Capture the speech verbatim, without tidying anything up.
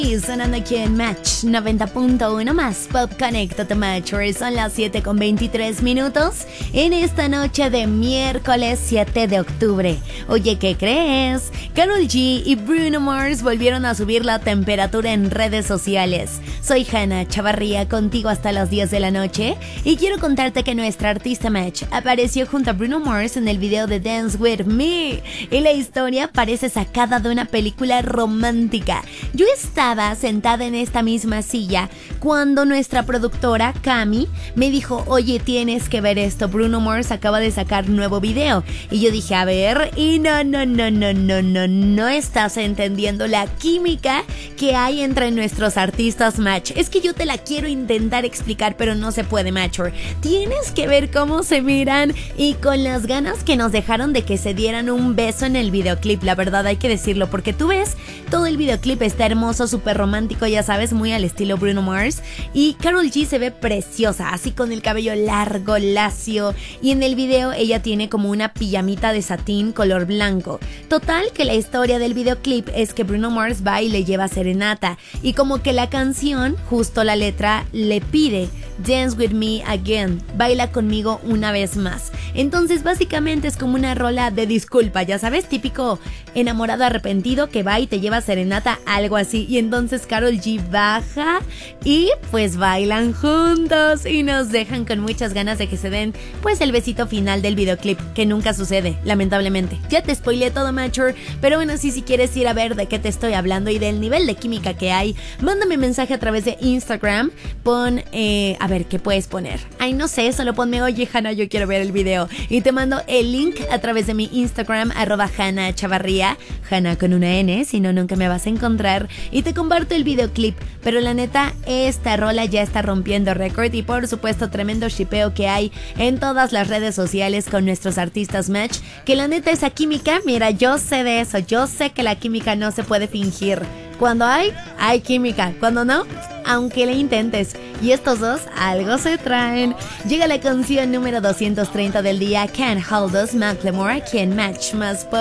Y sonando aquí en Match noventa punto uno más Pop Conéctate Matcher. Son las siete con veintitrés minutos en esta noche de miércoles siete de octubre. Oye, ¿qué crees? Karol G y Bruno Mars volvieron a subir la temperatura en redes sociales. Soy Hanna Chavarría, contigo hasta las diez de la noche, y quiero contarte que nuestra artista Match apareció junto a Bruno Mars en el video de Dance With Me, y la historia parece sacada de una película romántica. Yo estaba sentada en esta misma silla cuando nuestra productora Cami me dijo: oye, tienes que ver esto, Bruno Mars acaba de sacar nuevo video. Y yo dije, a ver, y no, no, no, no, no, no, no estás entendiendo la química que hay entre nuestros artistas Match. Es que yo te la quiero intentar explicar, pero no se puede, Matcher. Tienes que ver cómo se miran y con las ganas que nos dejaron de que se dieran un beso en el videoclip. La verdad, hay que decirlo, porque tú ves, todo el videoclip está hermoso, súper romántico, ya sabes, muy al estilo Bruno Mars. Y Karol G se ve preciosa, así con el cabello largo, lacio. Y en el video ella tiene como una pijamita de satín color blanco. Total, que la historia del videoclip es que Bruno Mars va y le lleva serenata. Y como que la canción, justo la letra, le pide: Dance With Me Again, baila conmigo una vez más. Entonces básicamente es como una rola de disculpa, ya sabes, típico enamorado arrepentido que va y te lleva serenata, algo así. Y entonces Karol G baja y pues bailan juntos y nos dejan con muchas ganas de que se den pues el besito final del videoclip, que nunca sucede, lamentablemente. Ya te spoileé todo, Matcher, pero bueno, sí, si quieres ir a ver de qué te estoy hablando y del nivel de química que hay, mándame mensaje a través de Instagram. Pon, eh, a ver, ¿qué puedes poner? Ay, no sé, solo ponme: oye, Hanna, yo quiero ver el video, y te mando el link a través de mi Instagram, arroba Hanna Chavarría, Hanna con una N, si no, nunca me vas a encontrar, y te comparto el videoclip. Pero la neta, esta rola ya está rompiendo récord, y por supuesto tremendo shipeo que hay en todas las redes sociales con nuestros artistas Match, que la neta, esa química, mira, yo sé de eso, yo sé que la química no se puede fingir. Cuando hay, hay química. Cuando no, aunque le intentes. Y estos dos algo se traen. Llega la canción número doscientos treinta del día, Can't Hold Us, Macklemore, aquí en Match más Pop.